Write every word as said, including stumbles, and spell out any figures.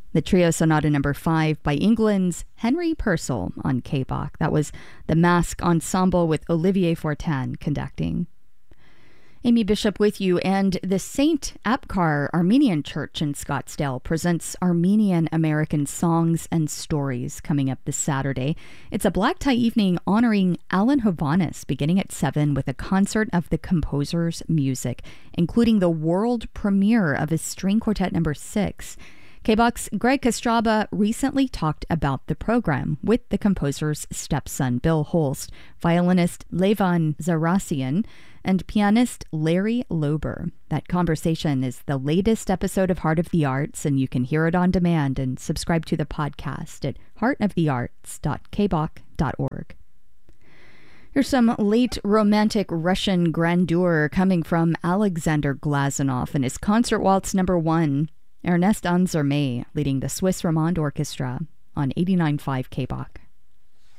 The Trio Sonata number five by England's Henry Purcell on K B O C. That was the Mask Ensemble with Olivier Fortin conducting. Amy Bishop with you, and the Saint Apgar Armenian Church in Scottsdale presents Armenian American Songs and Stories coming up this Saturday. It's a black tie evening honoring Alan Hovhaness, beginning at seven with a concert of the composer's music, including the world premiere of his string quartet number six. K B O C's Greg Kostraba recently talked about the program with the composer's stepson, Bill Holst, violinist Levan Zarassian, and pianist Larry Lober. That conversation is the latest episode of Heart of the Arts, and you can hear it on demand and subscribe to the podcast at heart of the arts dot k b o c dot org. Here's some late romantic Russian grandeur coming from Alexander Glazunov and his Concert Waltz number one. Ernest Anzermay leading the Swiss Romande Orchestra on eighty-nine point five K B O C.